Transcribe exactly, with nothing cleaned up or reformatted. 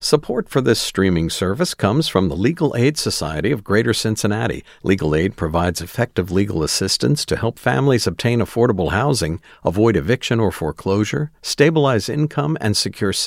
Support for this streaming service comes from the Legal Aid Society of Greater Cincinnati. Legal Aid provides effective legal assistance to help families obtain affordable housing, avoid eviction or foreclosure, stabilize income, and secure